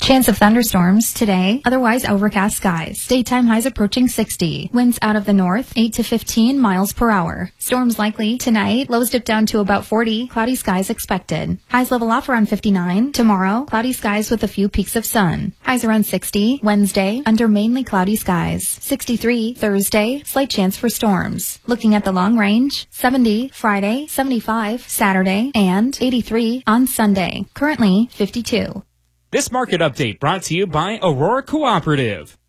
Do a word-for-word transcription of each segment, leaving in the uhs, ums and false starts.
Chance of thunderstorms today, otherwise overcast skies. Daytime highs approaching sixty. Winds out of the north, eight to fifteen miles per hour. Storms likely tonight, lows dip down to about forty. Cloudy skies expected. Highs level off around fifty-nine. Tomorrow, cloudy skies with a few peaks of sun. Highs around sixty. Wednesday, under mainly cloudy skies. sixty-three Thursday, slight chance for storms. Looking at the long range, seventy Friday, seventy-five Saturday, and eighty-three on Sunday. Currently, fifty-two. This market update brought to you by Aurora Cooperative.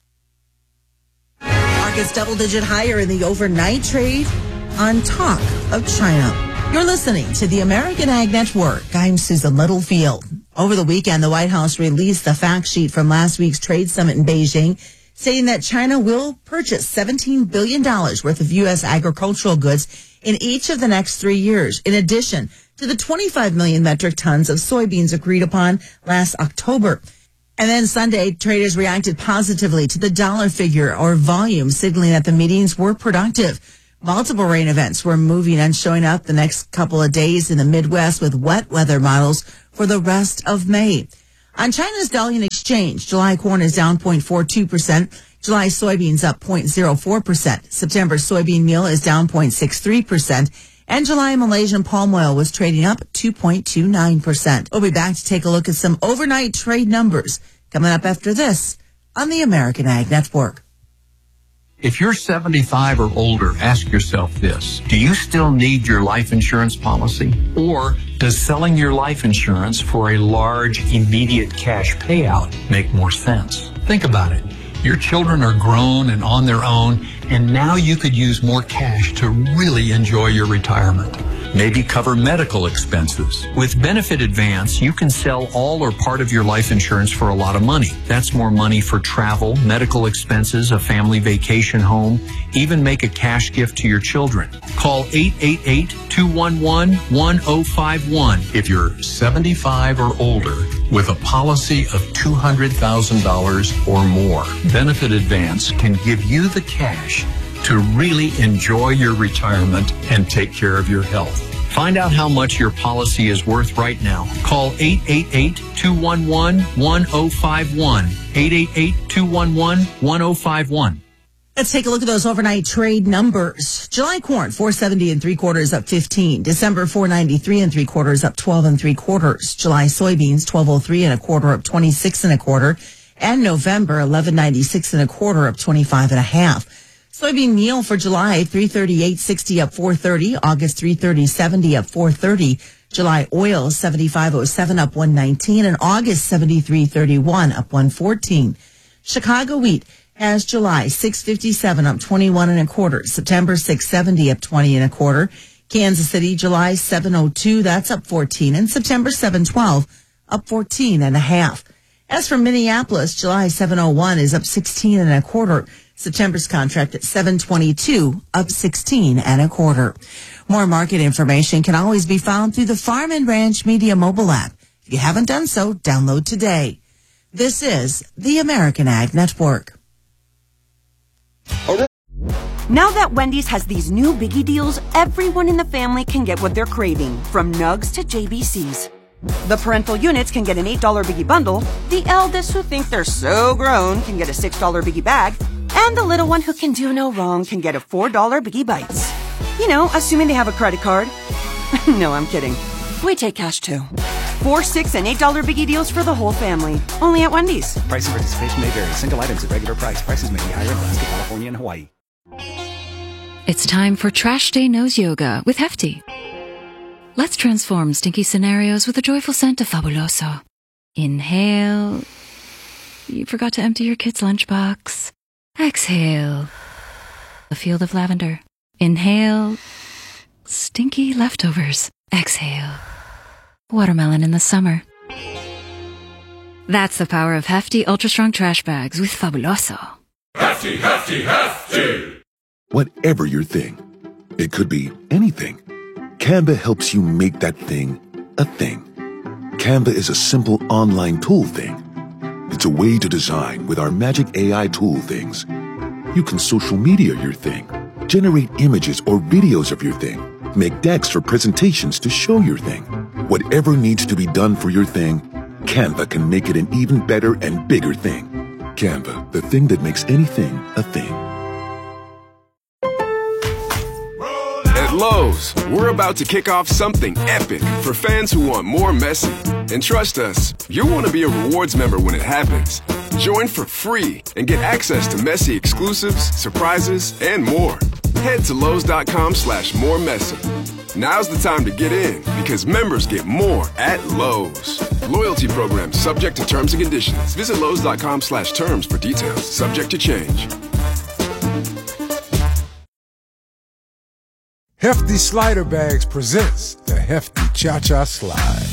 Markets double-digit higher in the overnight trade on talk of China. You're listening to the American Ag Network. I'm Susan Littlefield. Over the weekend, the White House released the fact sheet from last week's trade summit in Beijing, stating that China will purchase seventeen billion dollars worth of U S agricultural goods in each of the next three years, in addition to the twenty-five million metric tons of soybeans agreed upon last October. And then Sunday, traders reacted positively to the dollar figure or volume, signaling that the meetings were productive. Multiple rain events were moving and showing up the next couple of days in the Midwest with wet weather models for the rest of May. On China's Dalian Exchange, July corn is down zero point four two percent. July soybeans up zero point zero four percent. September soybean meal is down zero point six three percent. And July Malaysian palm oil was trading up two point two nine percent. We'll be back to take a look at some overnight trade numbers coming up after this on the American Ag Network. If you're seventy-five or older, ask yourself this. Do you still need your life insurance policy? Or does selling your life insurance for a large, immediate cash payout make more sense? Think about it. Your children are grown and on their own, and now you could use more cash to really enjoy your retirement. Maybe cover medical expenses. With Benefit Advance, you can sell all or part of your life insurance for a lot of money. That's more money for travel, medical expenses, a family vacation home, even make a cash gift to your children. Call eight eight eight, two one one, one oh five one if you're seventy-five or older with a policy of two hundred thousand dollars or more. Benefit Advance can give you the cash to really enjoy your retirement and take care of your health. Find out how much your policy is worth right now. Call eight eight eight, two one one, one oh five one. eight eight eight, two one one, one oh five one. Let's take a look at those overnight trade numbers. July corn, four seventy and three quarters, up fifteen. December, four ninety-three and three quarters, up twelve and three quarters. July soybeans, twelve oh three and a quarter, up twenty-six and a quarter. And November, eleven ninety-six and a quarter, up twenty-five and a half. Soybean meal for July, three thirty-eight sixty, up four thirty. August, three thirty seventy, up four thirty. July oil, seventy-five oh seven, up one nineteen. And August, seventy-three thirty-one, up one fourteen. Chicago wheat has July, six fifty-seven, up twenty-one and a quarter. September, six seventy, up twenty and a quarter. Kansas City, July, seven oh two, that's up fourteen. And September, seven twelve, up fourteen and a half. As for Minneapolis, July, seven oh one is up sixteen and a quarter. September's contract at seven twenty-two, up sixteen and a quarter. More market information can always be found through the Farm and Ranch Media mobile app. If you haven't done so, download today. This is the American Ag Network. Now that Wendy's has these new biggie deals, everyone in the family can get what they're craving, from nugs to J B Cs. The parental units can get an eight dollar biggie bundle, the eldest who think they're so grown can get a six dollar biggie bag, and the little one who can do no wrong can get a four dollar biggie bites. You know, assuming they have a credit card. No, I'm kidding. We take cash too. Four, six, and eight dollar biggie deals for the whole family. Only at Wendy's. Price and participation may vary. Single items at regular price. Prices may be higher in Alaska, California, and Hawaii. It's time for Trash Day Nose Yoga with Hefty. Let's transform stinky scenarios with a joyful scent of Fabuloso. Inhale. You forgot to empty your kid's lunchbox. Exhale. A field of lavender. Inhale. Stinky leftovers. Exhale. Watermelon in the summer. That's the power of Hefty Ultra Strong Trash Bags with Fabuloso. Hefty, Hefty, Hefty! Whatever your thing, it could be anything. Canva helps you make that thing a thing. Canva is a simple online tool thing. It's a way to design with our magic A I tool things. You can social media your thing, generate images or videos of your thing, make decks or presentations to show your thing. Whatever needs to be done for your thing, Canva can make it an even better and bigger thing. Canva, the thing that makes anything a thing. At Lowe's, we're about to kick off something epic for fans who want more Messi. And trust us, you'll want to be a rewards member when it happens. Join for free and get access to Messi exclusives, surprises, and more. Head to Lowe's.com slash more Messi. Now's the time to get in because members get more at Lowe's. Loyalty program subject to terms and conditions. Visit Lowe's.com slash terms for details. Subject to change. Hefty Slider Bags presents the Hefty Cha-Cha Slide.